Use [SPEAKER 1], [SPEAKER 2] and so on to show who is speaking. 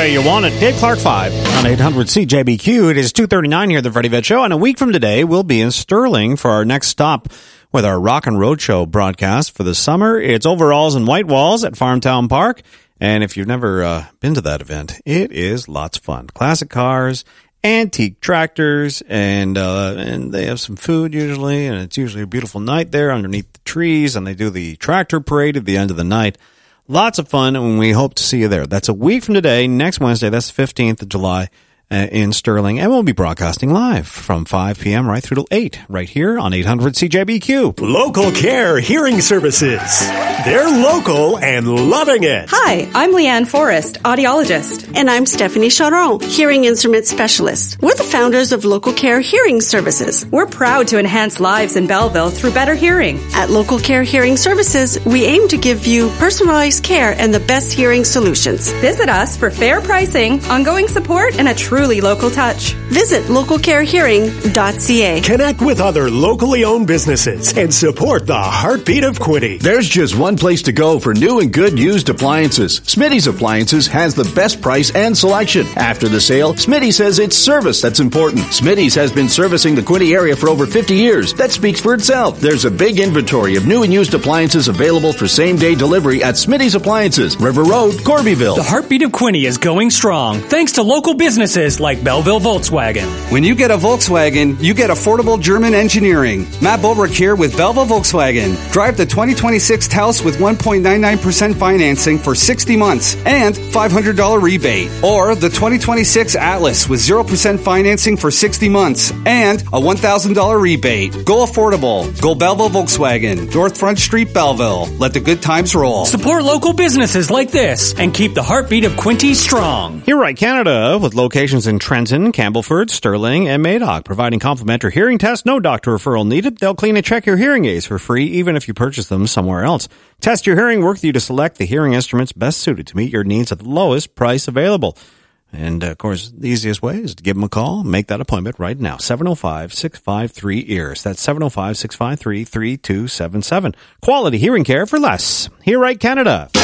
[SPEAKER 1] way you want it. Dave Clark 5 on 800 CJBQ. It is 2:39 here at the Freddie Vet Show, and a week from today, we'll be in Sterling for our next stop with our Rock and Road Show broadcast for the summer. It's overalls and white walls at Farmtown Park, and if you've never been to that event, it is lots of fun. Classic cars, antique tractors, and they have some food usually, and it's usually a beautiful night there underneath the trees, and they do the tractor parade at the end of the night. Lots of fun, and we hope to see you there. That's a week from today, next Wednesday. That's the 15th of July in Sterling, and we'll be broadcasting live from 5 p.m. right through till 8, right here on 800 CJBQ.
[SPEAKER 2] Local Care Hearing Services. They're local and loving it.
[SPEAKER 3] Hi, I'm Leanne Forrest, audiologist.
[SPEAKER 4] And I'm Stephanie Charon, hearing instrument specialist. We're the founders of Local Care Hearing Services.
[SPEAKER 3] We're proud to enhance lives in Belleville through better hearing.
[SPEAKER 4] At Local Care Hearing Services, we aim to give you personalized care and the best hearing solutions.
[SPEAKER 3] Visit us for fair pricing, ongoing support, and a truly local touch.
[SPEAKER 4] Visit localcarehearing.ca.
[SPEAKER 2] Connect with other locally owned businesses and support the heartbeat of Quinte.
[SPEAKER 5] There's just one place to go for new and good used appliances. Smitty's Appliances has the best price and selection. After the sale, Smitty says it's service that's important. Smitty's has been servicing the Quinte area for over 50 years. That speaks for itself. There's a big inventory of new and used appliances available for same-day delivery at Smitty's Appliances, River Road, Corbyville.
[SPEAKER 6] The heartbeat of Quinte is going strong, thanks to local businesses like Belleville Volkswagen.
[SPEAKER 7] When you get a Volkswagen, you get affordable German engineering. Matt Bulbrick here with Belleville Volkswagen. Drive the 2026 Taos with 1.99% financing for 60 months and $500 rebate. Or the 2026 Atlas with 0% financing for 60 months and a $1,000 rebate. Go affordable. Go Belleville Volkswagen. North Front Street, Belleville. Let the good times roll.
[SPEAKER 6] Support local businesses like this and keep the heartbeat of Quinte strong.
[SPEAKER 1] Hear Right Canada, with locations in Trenton, Campbellford, Sterling, and Madoc, providing complimentary hearing tests. No doctor referral needed. They'll clean and check your hearing aids for free, even if you purchase them somewhere else. Test your hearing, work with you to select the hearing instruments best suited to meet your needs at the lowest price available. And, of course, the easiest way is to give them a call. Make that appointment right now. 705-653-EARS. That's 705-653-3277. Quality hearing care for less. Hear Right Canada.